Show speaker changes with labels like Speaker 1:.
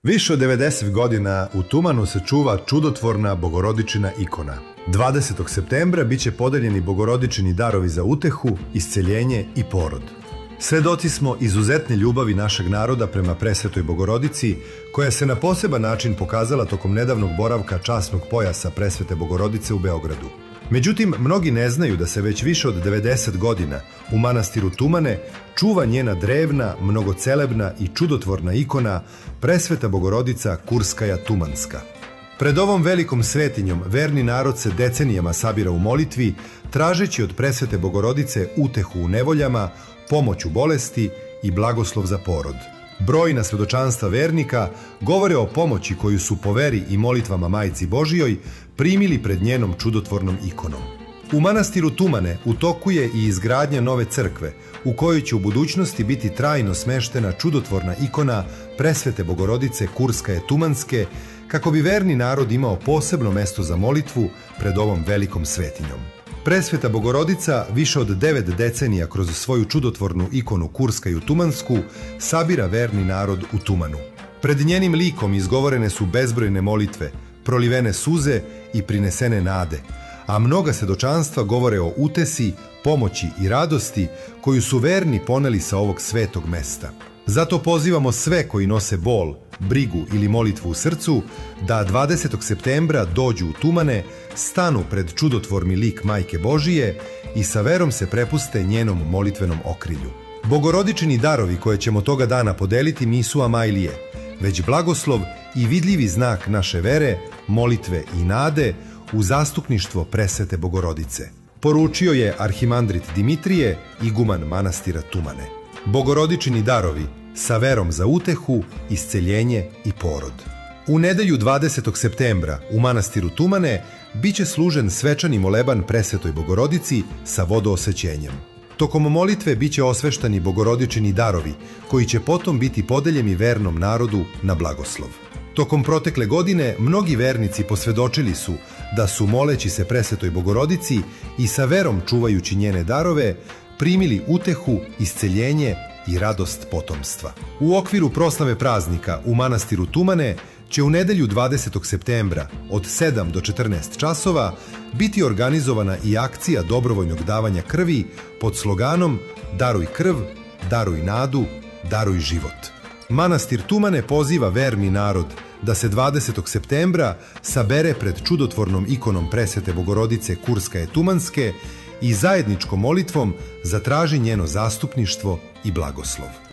Speaker 1: Više od 90 godina u Tumanu se čuva čudotvorna Bogorodičina ikona. 20. septembra biće podeljeni Bogorodičini darovi za utehu, isceljenje i porod. Svedoci smo izuzetne ljubavi našeg naroda prema Presvetoj Bogorodici, koja se na poseban način pokazala tokom nedavnog boravka časnog pojasa Presvete Bogorodice u Beogradu. Međutim, mnogi ne znaju da se već više od 90 godina u manastiru Tumane čuva njena drevna, mnogocelebna i čudotvorna ikona Presveta Bogorodica Kurskaja Tumanska. Pred ovom velikom svetinjom verni narod se decenijama sabira u molitvi, tražeći od Presvete Bogorodice utehu u nevoljama, pomoć u bolesti i blagoslov za porod. Brojna svedočanstva vernika govore o pomoći koju su po veri i molitvama Majci Božijoj primili pred njenom čudotvornom ikonom. U manastiru Tumane u toku je i izgradnja nove crkve, u kojoj će u budućnosti biti trajno smeštena čudotvorna ikona Presvete Bogorodice Kurskaje Tumanske, kako bi verni narod imao posebno mesto za molitvu pred ovom velikom svetinjom. Presveta Bogorodica više od 9 decenija kroz svoju čudotvornu ikonu Kurskaju Tumansku sabira verni narod u Tumanu. Pred njenim likom izgovorene su bezbrojne molitve, prolivene suze i prinesene nade, a mnoga svedočanstva govore o utesi, pomoći i radosti koju su verni poneli sa ovog svetog mesta. Zato pozivamo sve koji nose bol, brigu ili molitvu u srcu da 20. septembra dođu u Tumane, stanu pred čudotvorni lik Majke Božije i sa verom se prepuste njenom molitvenom okrilju. Bogorodičini darovi koje ćemo toga dana podeliti nisu amajlije, već blagoslov i vidljivi znak naše vere, molitve i nade u zastupništvo Presvete Bogorodice. Poručio je arhimandrit Dimitrije, iguman manastira Tumane. Bogorodičini darovi sa verom za utehu, isceljenje i porod. U nedelju 20. septembra u manastiru Tumane biće služen svečani moleban Presvetoj Bogorodici sa vodoosvećenjem. Tokom molitve biće osveštani Bogorodičini darovi, koji će potom biti podeljeni vernom narodu na blagoslov. Tokom protekle godine mnogi vernici posvedočili su da su, moleći se Presvetoj Bogorodici i sa verom čuvajući njene darove, primili utehu, isceljenje i radost potomstva. U okviru proslave praznika u manastiru Tumane će u nedelju 20. septembra od 7 do 14 časova biti organizovana i akcija dobrovoljnog davanja krvi pod sloganom Daruj krv, daruj nadu, daruj život. Manastir Tumane poziva verni narod da se 20. septembra sabere pred čudotvornom ikonom Presvete Bogorodice Kurskaje Tumanske i zajedničkom molitvom zatraži njeno zastupništvo i blagoslov.